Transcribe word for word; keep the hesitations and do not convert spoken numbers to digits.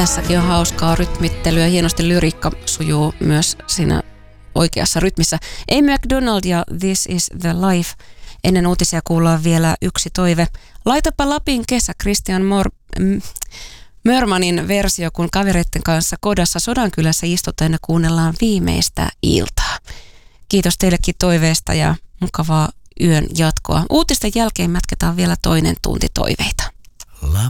Tässäkin on hauskaa rytmittelyä. Hienosti lyriikka sujuu myös siinä oikeassa rytmissä. Amy McDonald ja This is the Life. Ennen uutisia kuullaan vielä yksi toive. Laitapa Lapin kesä, Christian Mor- M- Mörmanin versio, kun kavereiden kanssa kodassa Sodankylässä istutaan ja kuunnellaan viimeistä iltaa. Kiitos teillekin toiveesta ja mukavaa yön jatkoa. Uutisten jälkeen mätketään vielä toinen tunti toiveita. Lapin